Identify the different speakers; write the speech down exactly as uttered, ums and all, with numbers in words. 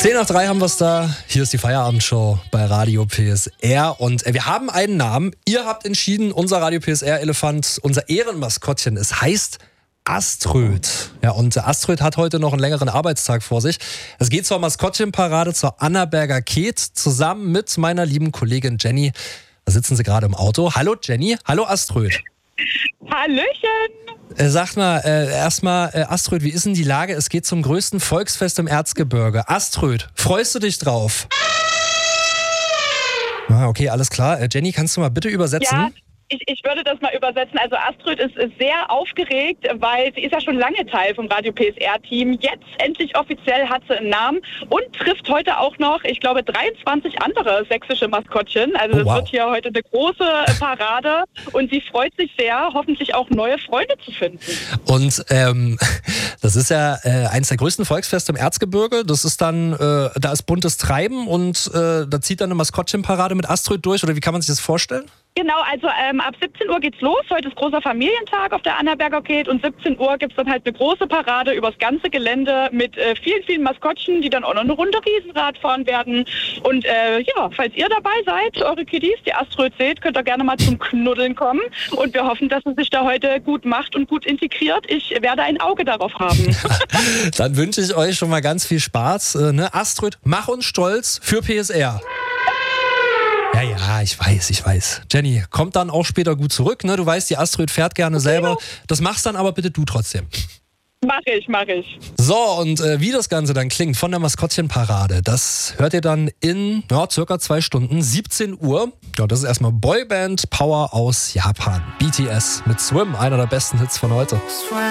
Speaker 1: zehn nach drei haben wir es da. Hier ist die Feierabendshow bei Radio P S R. Und wir haben einen Namen. Ihr habt entschieden, unser Radio P S R-Elefant, unser Ehrenmaskottchen, es heißt Aströd. Ja, und Aströd hat heute noch einen längeren Arbeitstag vor sich. Es geht zur Maskottchenparade zur Annaberger Keet zusammen mit meiner lieben Kollegin Jenny. Da sitzen sie gerade im Auto. Hallo Jenny, hallo Aströd.
Speaker 2: Hallöchen.
Speaker 1: Äh, sag mal, äh, erstmal, äh, Aströd, wie ist denn die Lage? Es geht zum größten Volksfest im Erzgebirge. Aströd, freust du dich drauf? Ah, okay, alles klar. Äh, Jenny, kannst du mal bitte übersetzen?
Speaker 2: Ja. Ich, ich würde das mal übersetzen. Also Aströd ist, ist sehr aufgeregt, weil sie ist ja schon lange Teil vom Radio P S R-Team. Jetzt endlich offiziell hat sie einen Namen und trifft heute auch noch, ich glaube, dreiundzwanzig andere sächsische Maskottchen. Also es
Speaker 1: oh, wow.
Speaker 2: wird hier heute eine große Parade und sie freut sich sehr, hoffentlich auch neue Freunde zu finden.
Speaker 1: Und ähm, das ist ja äh, eines der größten Volksfeste im Erzgebirge. Das ist dann, äh, da ist buntes Treiben und äh, da zieht dann eine Maskottchenparade mit Aströd durch. Oder wie kann man sich das vorstellen?
Speaker 2: Genau, also ähm, ab siebzehn Uhr geht's los. Heute ist großer Familientag auf der Annaberger Keet und siebzehn Uhr gibt's dann halt eine große Parade übers ganze Gelände mit äh, vielen, vielen Maskottchen, die dann auch noch eine Runde Riesenrad fahren werden. Und äh, ja, falls ihr dabei seid, eure Kiddies, die Aströd seht, könnt ihr gerne mal zum Knuddeln kommen. Und wir hoffen, dass es sich da heute gut macht und gut integriert. Ich werde ein Auge darauf haben.
Speaker 1: Dann wünsche ich euch schon mal ganz viel Spaß. Äh, ne? Aströd, mach uns stolz für P S R. Ja, ja, ich weiß, ich weiß. Jenny, kommt dann auch später gut zurück. Ne? Du weißt, die Aströd fährt gerne selber. Das machst dann aber bitte du trotzdem.
Speaker 2: Mach ich, mach ich.
Speaker 1: So, und äh, wie das Ganze dann klingt von der Maskottchenparade, das hört ihr dann in ja, circa zwei Stunden, siebzehn Uhr. Ja, das ist erstmal Boyband Power aus Japan. B T S mit Swim, einer der besten Hits von heute.